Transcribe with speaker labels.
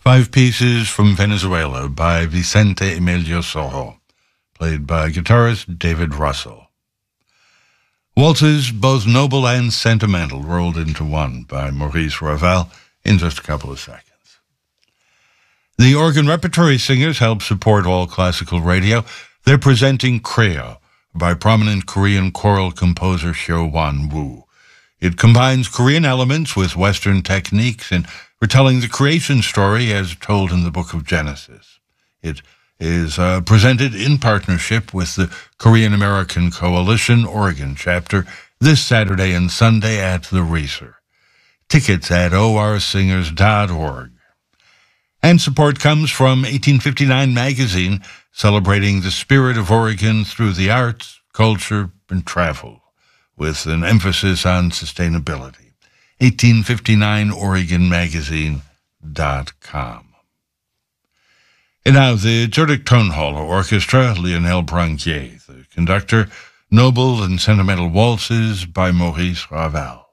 Speaker 1: 5 pieces from Venezuela by Vicente Emilio Sojo, played by guitarist David Russell. Waltzes, both noble and sentimental, rolled into one by Maurice Ravel in just a couple of seconds. The Organ Repertory Singers help support all classical radio. They're presenting Creo by prominent Korean choral composer Seo-won Woo. It combines Korean elements with Western techniques in retelling the creation story as told in the Book of Genesis. It is presented in partnership with the Korean American Coalition Oregon chapter this Saturday and Sunday at the Reeser. Tickets at orsingers.org. And support comes from 1859 Magazine, celebrating the spirit of Oregon through the arts, culture, and travel, with an emphasis on sustainability. 1859oregonmagazine.com. And now the Zurich Tonhalle Orchestra, Lionel Branquier, the conductor, Noble and Sentimental Waltzes by Maurice Ravel.